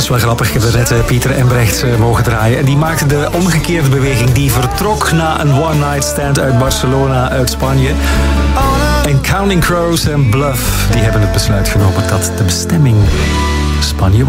wel grappig. Ik heb er net Pieter Embrechts mogen draaien. En die maakte de omgekeerde beweging. Die vertrok na een one-night stand uit Barcelona, uit Spanje. En Counting Crows en Bluff, die hebben het besluit genomen dat de bestemming Spanje